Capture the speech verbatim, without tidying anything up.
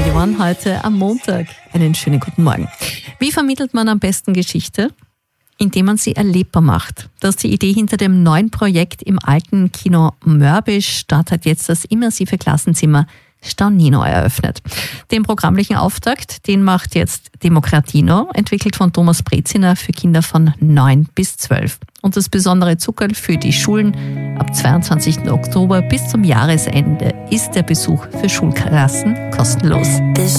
Radio One heute am Montag. Einen schönen guten Morgen. Wie vermittelt man am besten Geschichte? Indem man sie erlebbar macht. Das ist die Idee hinter dem neuen Projekt im alten Kino Mörbisch. Dort hat jetzt das immersive Klassenzimmer Staunino eröffnet. Den programmlichen Auftakt, den macht jetzt Demokratino, entwickelt von Thomas Breziner für Kinder von neun bis zwölf. Und das besondere Zuckerl für die Schulen: ab zweiundzwanzigsten Oktober bis zum Jahresende ist der Besuch für Schulklassen kostenlos.